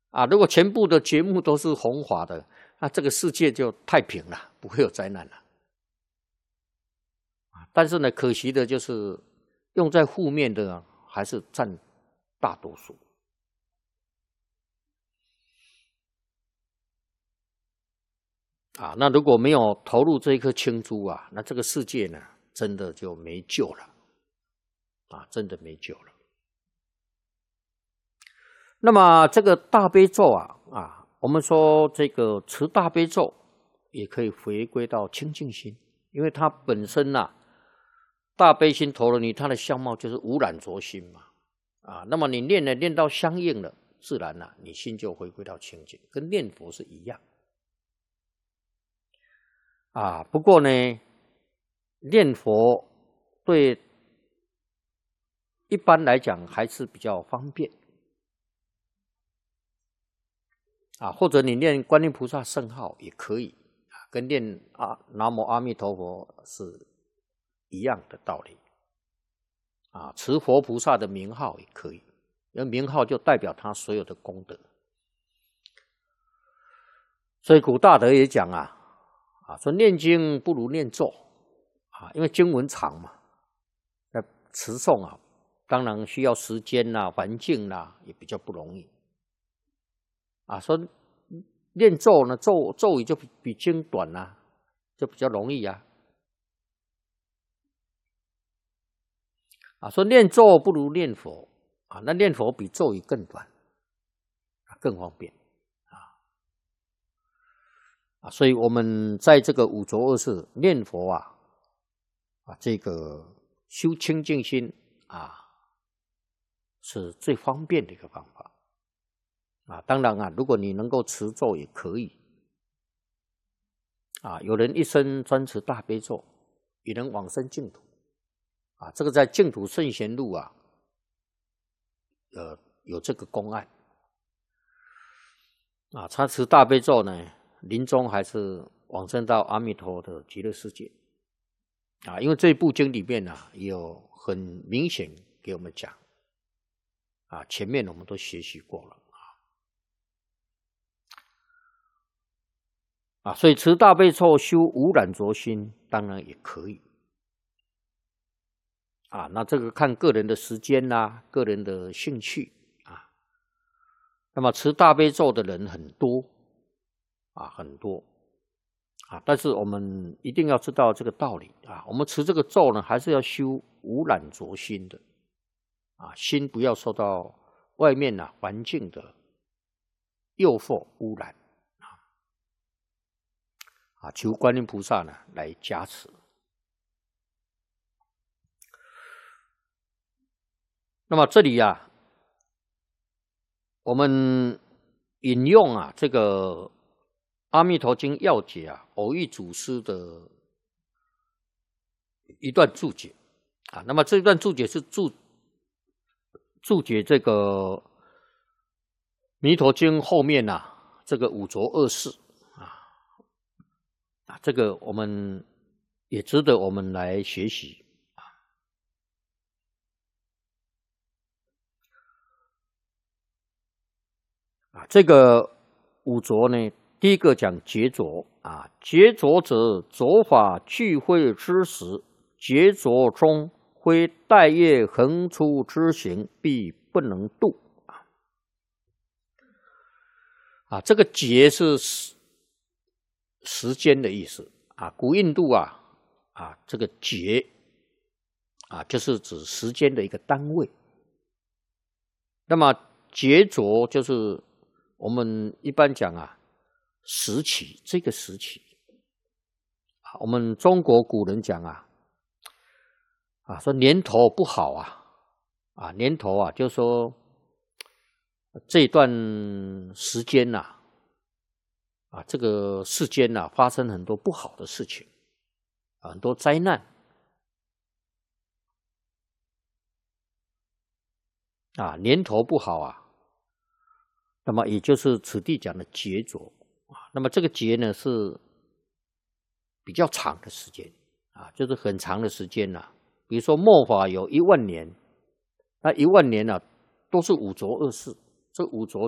啊，如果全部的节目都是弘法的，那这个世界就太平了，不会有灾难了。但是呢，可惜的就是用在负面的还是占大多数。啊，那如果没有投入这一颗青珠啊，那这个世界呢，真的就没救了。啊，真的没救了。那么这个大悲咒啊，我们说这个持大悲咒也可以回归到清净心，因为它本身大悲心投了你，它的相貌就是无染浊心嘛。啊，那么你练到相应了，自然你心就回归到清净，跟念佛是一样。啊，不过呢，念佛对一般来讲还是比较方便。啊，或者你念观音菩萨圣号也可以，跟念南无阿弥陀佛是一样的道理。啊，持佛菩萨的名号也可以，因为名号就代表他所有的功德。所以古大德也讲说念经不如念咒因为经文长嘛，那持诵当然需要时间环境也比较不容易。说念咒呢，咒语就比经短就比较容易说念咒不如念佛那念佛比咒语更短更方便所以我们在这个五浊恶世念佛这个修清净心是最方便的一个方法当然如果你能够持咒也可以有人一生专持大悲咒，也能往生净土这个在净土圣贤录有这个公案他持大悲咒呢，临终还是往生到阿弥陀的极乐世界因为这部经里面有很明显给我们讲前面我们都学习过了所以持大悲咒修无染浊心当然也可以那这个看个人的时间个人的兴趣那么持大悲咒的人很多很多但是我们一定要知道这个道理我们持这个咒呢，还是要修无染浊心的心不要受到外面环境的诱惑污染求观音菩萨呢来加持。那么这里我们引用这个《阿弥陀经要解》偶益祖师的一段注解那么这一段注解是注解这个《弥陀经》后面这个五浊恶世这个我们也值得我们来学习这个五浊呢，第一个讲劫浊劫浊者，浊法聚会之时，劫浊中非待业横出之行，必不能度这个劫是时间的意思古印度这个劫就是指时间的一个单位。那么劫浊就是我们一般讲时期，这个时期我们中国古人讲说年头不好年头就是说这段时间这个世间发生很多不好的事情很多灾难年头不好那么也就是此地讲的劫浊那么这个劫呢是比较长的时间就是很长的时间比如说末法有10000年，那10000年都是五浊恶世，这五浊